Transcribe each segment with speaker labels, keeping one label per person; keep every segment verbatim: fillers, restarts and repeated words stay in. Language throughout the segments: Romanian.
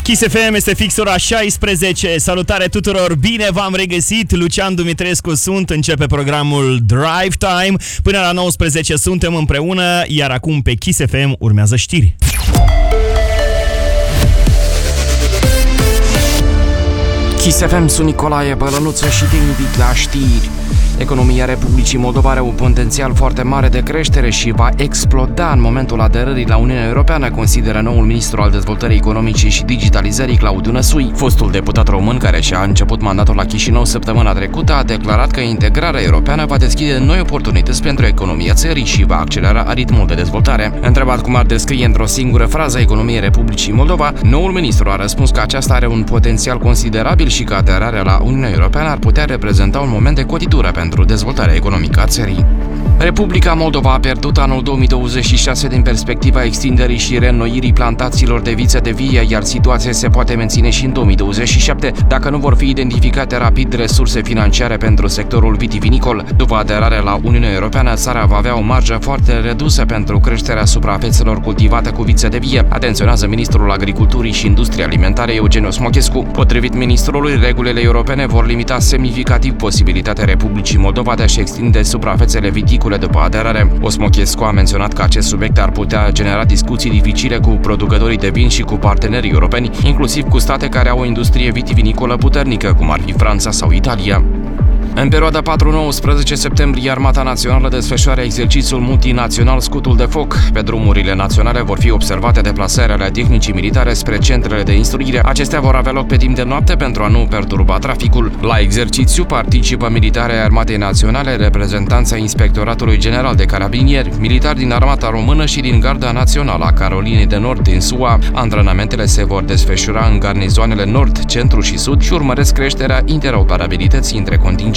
Speaker 1: Kiss F M este fix ora șaisprezece. Salutare tuturor, bine v-am regăsit. Lucian Dumitrescu sunt, începe programul Drive Time. Până la nouăsprezece suntem împreună, iar acum pe Kiss F M urmează știri.
Speaker 2: Kiss F M, sunt Nicolae Bălănuță și te invit la știri. Economia Republicii Moldova are un potențial foarte mare de creștere și va exploda în momentul aderării la Uniunea Europeană, consideră noul ministru al dezvoltării economice și digitalizării, Claudiu Năsui. Fostul deputat român, care și-a început mandatul la Chișinău săptămâna trecută, a declarat că integrarea europeană va deschide noi oportunități pentru economia țării și va accelera ritmul de dezvoltare. Întrebat cum ar descrie într-o singură frază economia Republicii Moldova, noul ministru a răspuns că aceasta are un potențial considerabil și că aderarea la Uniunea Europeană ar putea reprezenta un moment de cotitură pentru dezvoltarea economică a țării. Republica Moldova a pierdut anul două mii douăzeci și șase din perspectiva extinderii și reînnoirii plantațiilor de viță de vie, iar situația se poate menține și în două mii douăzeci și șapte dacă nu vor fi identificate rapid resurse financiare pentru sectorul vitivinicol. După aderarea la Uniunea Europeană, țara va avea o marjă foarte redusă pentru creșterea suprafețelor cultivate cu viță de vie, atenționează ministrul Agriculturii și Industriei Alimentare Eugen Smochescu. Potrivit ministrului, regulile europene vor limita semnificativ posibilitatea Republicii Moldova de a-și extinde suprafețele viticole după aderare. Smochescu a menționat că acest subiect ar putea genera discuții dificile cu producătorii de vin și cu partenerii europeni, inclusiv cu state care au o industrie vitivinicolă puternică, cum ar fi Franța sau Italia. În perioada patru nouăsprezece septembrie, Armata Națională desfășoară exercițiul multinațional Scutul de Foc. Pe drumurile naționale vor fi observate deplasările ale tehnicii militare spre centrele de instruire. Acestea vor avea loc pe timp de noapte pentru a nu perturba traficul. La exercițiu participă militari ai Armatei Naționale, reprezentanța Inspectoratului General de Carabinieri, militari din Armata Română și din Garda Națională a Carolinei de Nord din S U A. Antrenamentele se vor desfășura în garnizoanele Nord, Centru și Sud și urmăresc creșterea interoperabilității între contingente.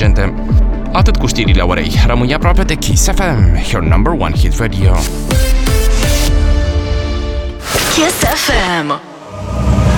Speaker 2: Atât cu știrile orei. Rămâi aproape de Kiss F M, your number one hit radio.
Speaker 3: Kiss F M.